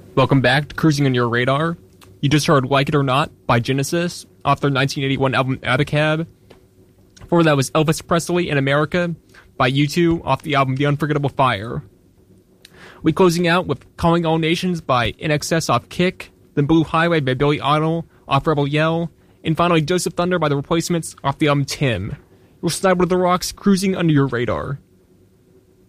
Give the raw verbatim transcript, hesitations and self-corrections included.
Welcome back to Cruising on Your Radar. You just heard Like It or Not by Genesis, off their nineteen eighty-one album Out of Cab. Before that was Elvis Presley in America by U two off the album The Unforgettable Fire. We closing out with Calling All Nations by I N X S off Kick, then Blue Highway by Billy Idol off Rebel Yell, and finally Joseph Thunder by The Replacements off the album Tim. You're Sniper to the Rocks, cruising under your radar.